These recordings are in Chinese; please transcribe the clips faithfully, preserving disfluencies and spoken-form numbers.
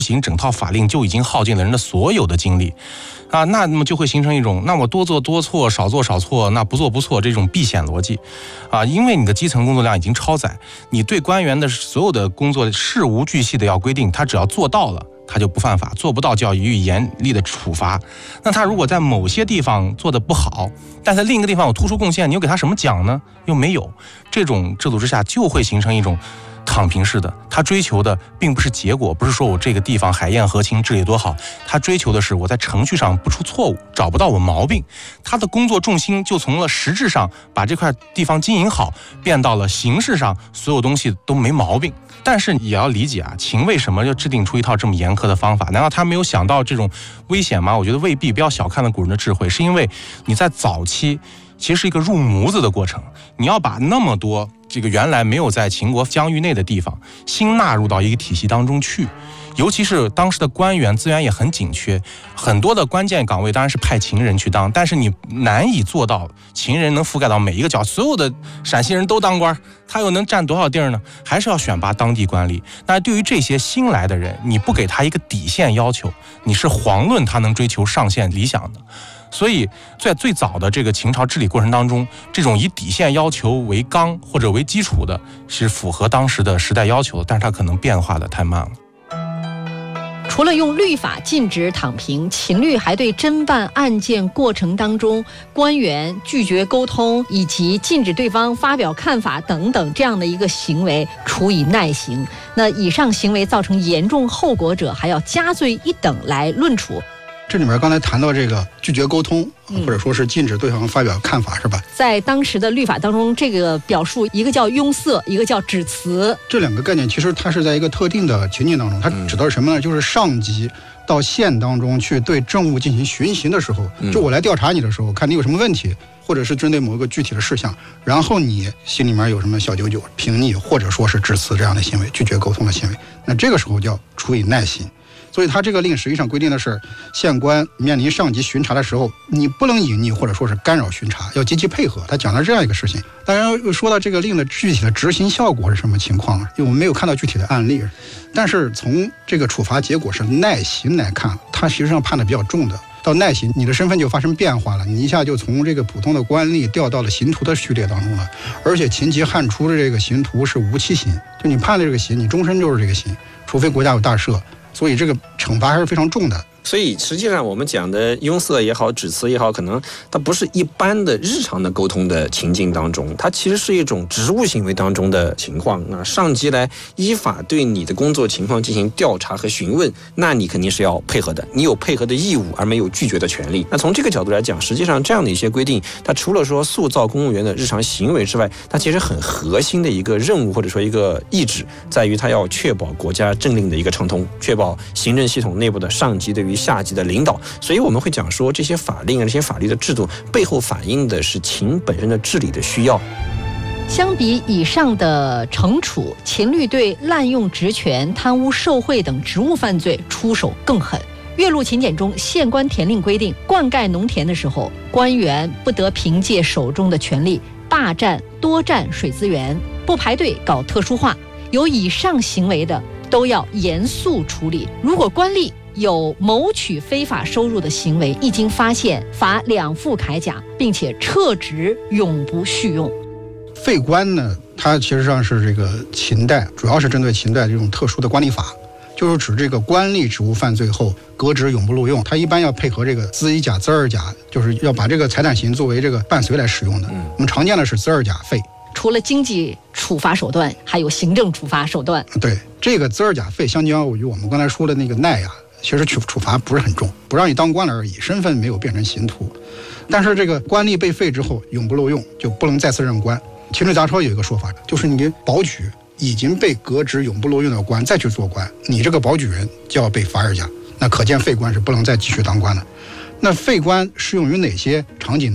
行整套法令就已经耗尽了人的所有的精力啊，那么就会形成一种，那我多做多错，少做少错，那不做不错这种避险逻辑啊，因为你的基层工作量已经超载，你对官员的所有的工作事无巨细的要规定，他只要做到了，他就不犯法，做不到就要予以严厉的处罚。那他如果在某些地方做得不好，但在另一个地方有突出贡献，你又给他什么奖呢？又没有。这种制度之下就会形成一种躺平式的，他追求的并不是结果，不是说我这个地方海晏河清治理多好，他追求的是我在程序上不出错误，找不到我毛病。他的工作重心就从了实质上把这块地方经营好，变到了形式上所有东西都没毛病。但是也要理解啊，秦为什么要制定出一套这么严苛的方法？难道他没有想到这种危险吗？我觉得未必，不要小看了古人的智慧，是因为你在早期其实是一个入模子的过程，你要把那么多这个原来没有在秦国疆域内的地方新纳入到一个体系当中去，尤其是当时的官员资源也很紧缺，很多的关键岗位当然是派秦人去当，但是你难以做到秦人能覆盖到每一个角，所有的陕西人都当官，他又能占多少地儿呢？还是要选拔当地官吏。那对于这些新来的人，你不给他一个底线要求，你是遑论他能追求上限理想的。所以在最早的这个秦朝治理过程当中，这种以底线要求为纲或者为基础的，是符合当时的时代要求的，但是它可能变化的太慢了。 除了用律法禁止躺平，秦律还对侦办案件过程当中官员拒绝沟通以及禁止对方发表看法等等这样的一个行为处以耐刑。那以上行为造成严重后果者，还要加罪一等来论处。 这里面刚才谈到这个拒绝沟通，或者说是禁止对方发表看法，是吧？ 在当时的律法当中，这个表述一个叫拥塞，一个叫指辞。 这两个概念其实它是在一个特定的情境当中，它指的是什么呢？就是上级到县当中去对政务进行巡行的时候，就我来调查你的时候，看你有什么问题，或者是针对某一个具体的事项，然后你心里面有什么小九九、平逆或者说是致辞这样的行为，拒绝沟通的行为，那这个时候叫处以耐刑。所以他这个令实际上规定的是，县官面临上级巡查的时候，你不能隐匿或者说是干扰巡查，要积极配合。他讲了这样一个事情。当然又说到这个令的具体的执行效果是什么情况，因为我们没有看到具体的案例，但是从这个处罚结果是耐刑来看，他实际上判的比较重的。到耐刑，你的身份就发生变化了，你一下就从这个普通的官吏调到了刑徒的序列当中了。而且秦籍汉初的这个刑徒是无期刑，就你判的这个刑，你终身就是这个刑，除非国家有大赦。所以这个惩罚还是非常重的。 所以实际上我们讲的拥塞也好，指辞也好，可能它不是一般的日常的沟通的情境当中，它其实是一种职务行为当中的情况。那上级来依法对你的工作情况进行调查和询问，那你肯定是要配合的，你有配合的义务，而没有拒绝的权利。那从这个角度来讲，实际上这样的一些规定，它除了说塑造公务员的日常行为之外，它其实很核心的一个任务或者说一个意志，在于它要确保国家政令的一个畅通，确保行政系统内部的上级对于下级的领导。所以我们会讲说，这些法令啊，这些法律的制度背后反映的是秦本身的治理的需要。 相比以上的惩处，秦律对滥用职权、贪污受贿等职务犯罪出手更狠。岳麓秦简中县官田令规定，灌溉农田的时候，官员不得凭借手中的权力霸占多占水资源，不排队搞特殊化。有以上行为的都要严肃处理。如果官吏有谋取非法收入的行为，一经发现，罚两副铠甲，并且撤职，永不续用。 废官呢，它其实上是这个秦代，主要是针对秦代这种特殊的官吏法，就是指这个官吏职务犯罪后革职永不录用。它一般要配合这个资一甲、资二甲，就是要把这个财产刑作为这个伴随来使用的。嗯、我们常见的是资二甲废。 除了经济处罚手段，还有行政处罚手段。 对，这个资二甲废相较于我们刚才说的那个耐啊，其实处处罚不是很重，不让你当官了而已，身份没有变成刑徒。但是这个官吏被废之后永不录用，就不能再次任官。秦律杂说有一个说法，就是你保举已经被革职永不录用的官再去做官，你这个保举人就要被罚二甲。那可见废官是不能再继续当官的。那废官适用于哪些场景呢？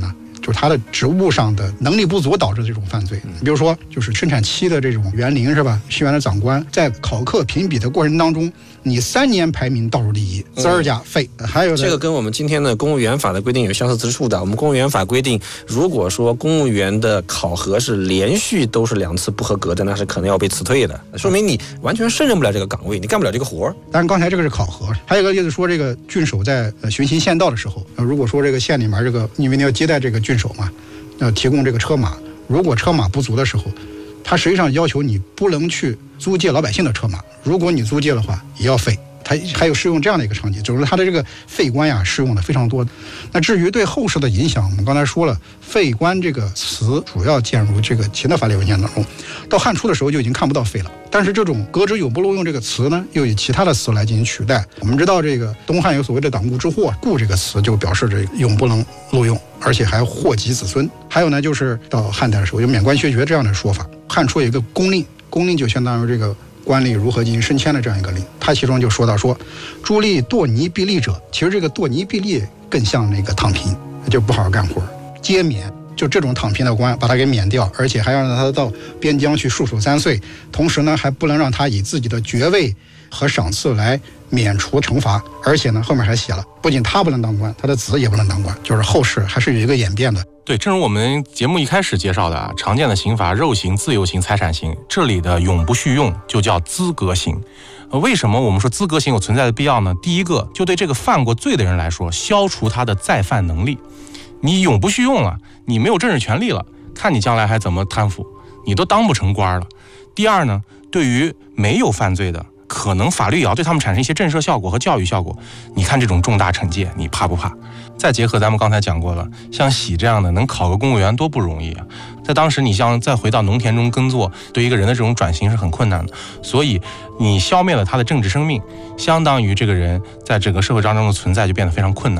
就是他的职务上的能力不足导致这种犯罪。比如说，就是生产期的这种园林是吧？西园的长官在考课评比的过程当中，你三年排名倒数第一，滋儿加废。还有这个跟我们今天的公务员法的规定有相似之处的。我们公务员法规定，如果说公务员的考核是连续都是两次不合格的，那是可能要被辞退的，说明你完全胜任不了这个岗位，你干不了这个活。 当然，刚才这个是考核，还有一个就是说，这个郡守在呃巡行县道的时候，呃、如果说这个县里面这个，因为你要接待这个郡守嘛，要提供这个车马，如果车马不足的时候，他实际上要求你不能去租借老百姓的车马，如果你租借的话，也要废。它还有适用这样的一个场景，就是它的这个废官呀，适用的非常多。那至于对后世的影响，我们刚才说了，废官这个词主要见入这个秦的法律文件当中，到汉初的时候就已经看不到废了。但是这种革职永不录用这个词呢，又以其他的词来进行取代。我们知道这个东汉有所谓的党锢之祸，锢这个词就表示这永不能录用，而且还祸及子孙。还有呢，就是到汉代的时候有免官削爵这样的说法。汉初有一个公令，公令就相当于这个官吏如何进行升迁的这样一个令，他其中就说到说，诸吏堕泥避吏者，其实这个堕泥避吏更像那个躺平，就不好好干活，皆免。就这种躺平的官，把他给免掉，而且还要让他到边疆去戍守三岁，同时呢，还不能让他以自己的爵位和赏赐来免除惩罚，而且呢，后面还写了，不仅他不能当官，他的子也不能当官，就是后世还是有一个演变的。 对，正如我们节目一开始介绍的啊，常见的刑罚肉刑、自由刑、财产刑，这里的永不续用就叫资格刑。呃，为什么我们说资格刑有存在的必要呢？第一个，就对这个犯过罪的人来说，消除他的再犯能力。你永不续用了，你没有政治权利了，看你将来还怎么贪腐，你都当不成官了。第二呢，对于没有犯罪的，可能法律也要对他们产生一些震慑效果和教育效果。你看这种重大惩戒，你怕不怕？再结合咱们刚才讲过了，像喜这样的能考个公务员多不容易啊！在当时，你像再回到农田中耕作，对一个人的这种转型是很困难的。所以你消灭了他的政治生命，相当于这个人在整个社会当中的存在就变得非常困难。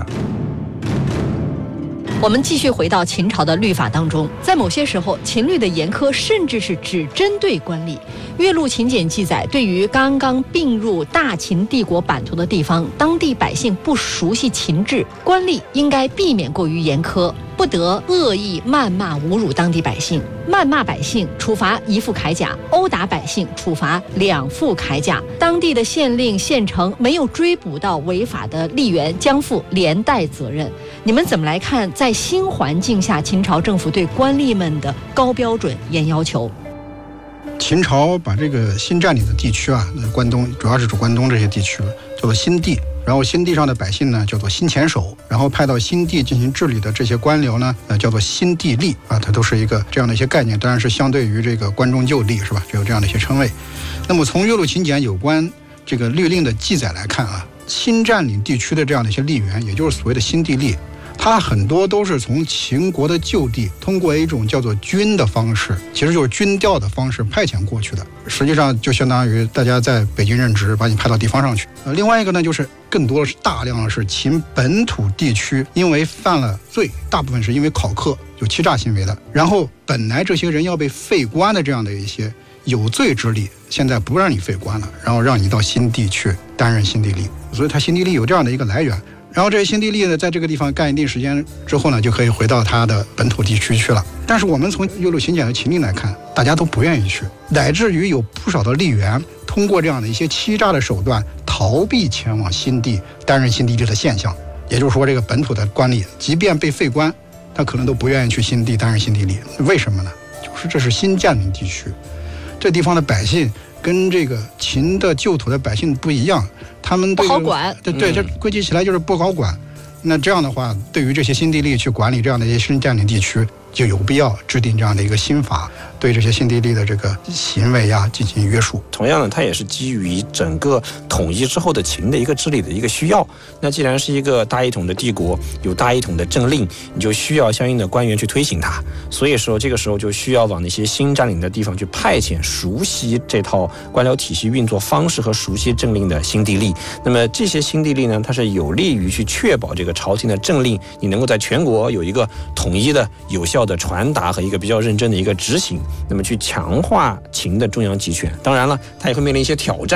我们继续回到秦朝的律法当中，在某些时候，秦律的严苛甚至是只针对官吏。岳麓秦简记载，对于刚刚并入大秦帝国版图的地方，当地百姓不熟悉秦制，官吏应该避免过于严苛，不得恶意谩骂侮辱当地百姓。谩骂百姓处罚一副铠甲，殴打百姓处罚两副铠甲。当地的县令县城没有追捕到违法的吏员，将负连带责任。你们怎么来看在新环境下秦朝政府对官吏们的高标准严要求？ 秦朝把这个新占领的地区啊，关东主要是指关东这些地区叫做新地，然后新地上的百姓呢叫做新前守，然后派到新地进行治理的这些官僚呢，呃叫做新地吏啊，它都是一个这样的一些概念，当然是相对于这个关中旧吏是吧，就有这样的一些称谓。那么从岳麓秦简有关这个律令的记载来看啊，新占领地区的这样的一些吏员，也就是所谓的新地吏，它很多都是从秦国的旧地通过一种叫做军的方式，其实就是军调的方式派遣过去的，实际上就相当于大家在北京任职，把你派到地方上去。呃，另外一个呢，就是更多的是大量的是秦本土地区因为犯了罪，大部分是因为考课有欺诈行为的，然后本来这些人要被废官的这样的一些有罪之吏，现在不让你废官了，然后让你到新地去担任新地吏，所以他新地吏有这样的一个来源。然后这些新地吏呢，在这个地方干一定时间之后呢，就可以回到他的本土地区去了。但是我们从岳麓秦简的秦令来看，大家都不愿意去，乃至于有不少的吏员通过这样的一些欺诈的手段，逃避前往新地担任新地吏的现象。也就是说，这个本土的官吏，即便被废官，他可能都不愿意去新地担任新地吏。为什么呢？就是这是新占领地区，这地方的百姓跟这个秦的旧土的百姓不一样，他们不好管， 对对，这归结起来就是不好管。那这样的话，对于这些新地吏去管理这样的一些新占领地区，就有必要制定这样的一个新法，对这些新地吏的这个行为呀进行约束。 同样的，它也是基于整个统一之后的秦的一个治理的一个需要。那既然是一个大一统的帝国，有大一统的政令，你就需要相应的官员去推行它。所以说，这个时候就需要往那些新占领的地方去派遣熟悉这套官僚体系运作方式和熟悉政令的新地吏。那么这些新地吏呢，它是有利于去确保这个朝廷的政令，你能够在全国有一个统一的、有效的传达和一个比较认真的一个执行，那么去强化秦的中央集权。当然了，它也会面临一些挑战。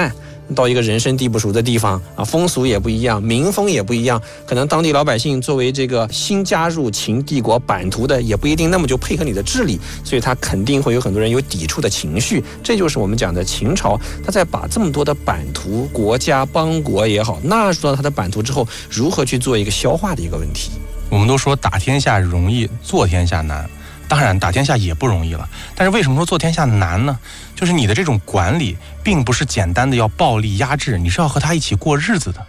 到一个人生地不熟的地方啊，风俗也不一样，民风也不一样，可能当地老百姓作为这个新加入秦帝国版图的，也不一定那么就配合你的治理，所以他肯定会有很多人有抵触的情绪。这就是我们讲的秦朝，他在把这么多的版图、国家、邦国也好纳入到他的版图之后，如何去做一个消化的一个问题。 我们都说打天下容易，做天下难。当然打天下也不容易了，但是为什么说做天下难呢？就是你的这种管理并不是简单的要暴力压制，你是要和他一起过日子的。